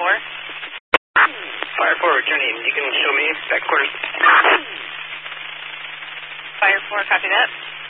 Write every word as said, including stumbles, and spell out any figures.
four. Fire four returning. You can show me back quarters. Fire four, copy that.